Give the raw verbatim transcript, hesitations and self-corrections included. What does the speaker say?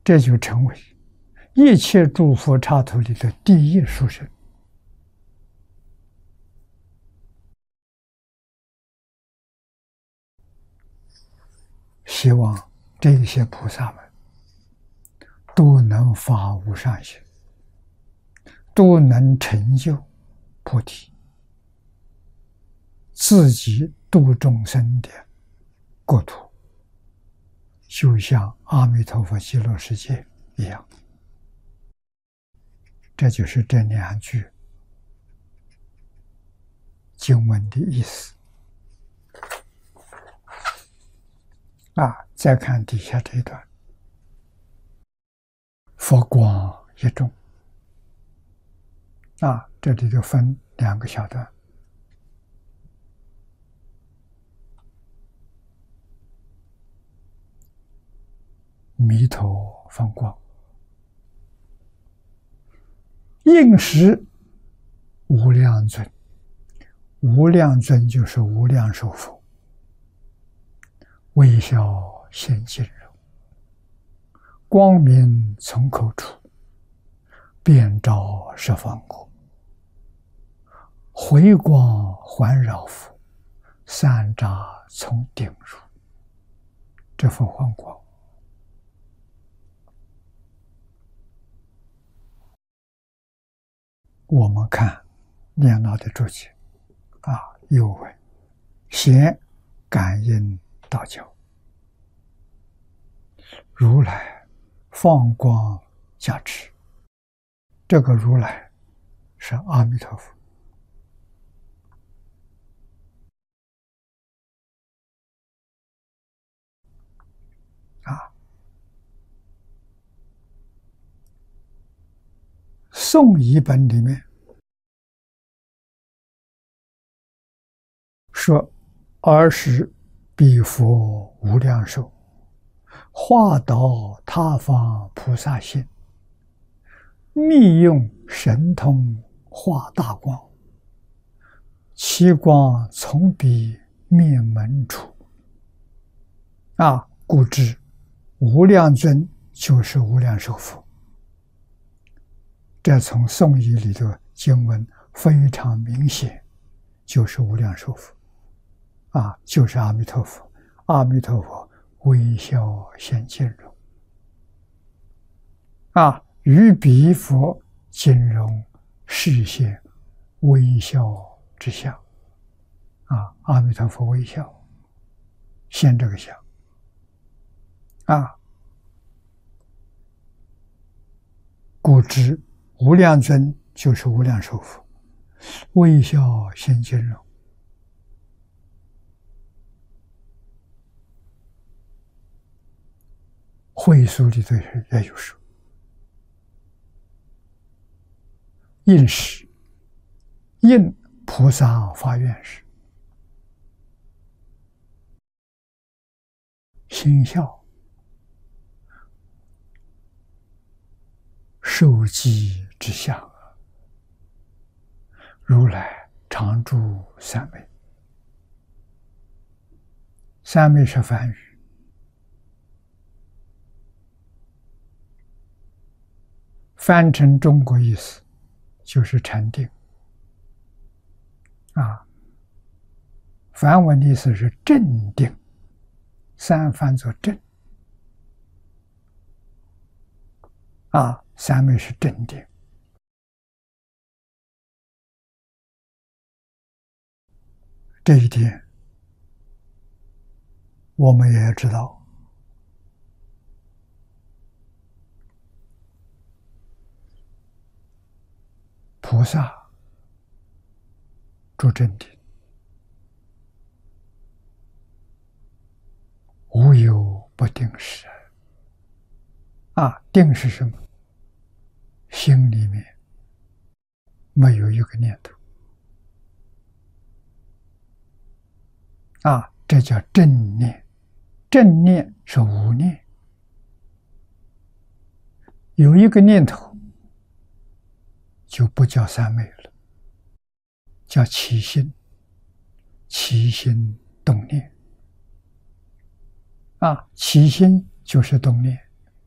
这就成为一切诸佛刹土里的第一殊胜。希望这些菩萨们都能发无上心，都能成就菩提，自己度众生的国土，就像阿弥陀佛极乐世界一样。这就是这两句经文的意思。啊，再看底下这一段，佛光一众。啊，这里就分两个小段。弥陀放光，应时无量尊，无量尊就是无量寿佛，微笑现金容，光明从口出，遍照十方国，回光环绕佛，散杂从顶入。这佛放光，我们看念老的注解啊，有为显感应道教，如来放光加持。这个如来是阿弥陀佛。啊，宋译本里面说：“尔时彼佛无量寿，化导他方菩萨心，密用神通化大光，其光从彼面门出。”啊，故知无量尊就是无量寿佛。这从宋译里的经文非常明显，就是无量寿佛。啊，就是阿弥陀佛。阿弥陀佛微笑现金容。啊，于彼佛金容示现微笑之相。啊，阿弥陀佛微笑现这个相。啊，故知无量尊就是无量寿佛，微笑现金容。会疏里头也有说，应时应菩萨发愿时，心笑受记之相，如来常住三昧。三昧是梵语，翻成中国意思就是禅定。啊，梵文的意思是镇定，三翻作镇。啊，三昧是镇定。这一点我们也知道，菩萨住镇定，无有不定时。啊，定是什么？心里面没有一个念头。啊，这叫正念。正念是无念，有一个念头就不叫三昧了，叫起心。起心动念。啊，起心就是动念。